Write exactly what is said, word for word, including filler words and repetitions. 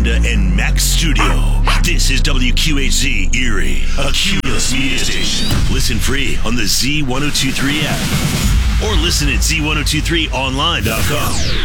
Honda and Mac Studio. This is W Q H Z Erie, a Cumulus media station. Listen free on the Z ten twenty-three app or listen at Z ten twenty-three online dot com.